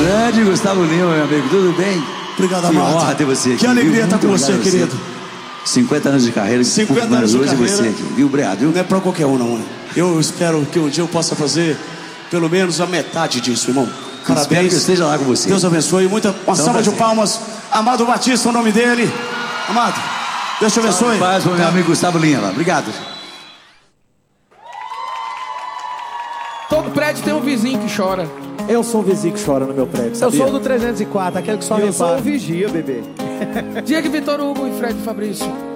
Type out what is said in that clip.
Grande Gustavo Lima, meu amigo, tudo bem? Obrigado, que Amado. honra ter você aqui. Que alegria estar com você, obrigado querido. 50 anos de carreira, 50 anos de carreira. você aqui, viu, Obrigado, viu? Não é pra qualquer um, não. Eu espero que um dia eu possa fazer pelo menos a metade disso, irmão. Parabéns. Espero que eu esteja lá com você. Deus abençoe. Uma salva de palmas. Amado Batista, o nome dele. Amado, Deus te abençoe. Paz para o meu amigo Gustavo Lima. Obrigado. Todo prédio tem um vizinho que chora. Eu sou o vizinho que chora no meu prédio, sabia? Eu sou do 304, aquele que só Eu repara. sou o vigia, bebê. Diego, Vitor Hugo e Fred Fabrício.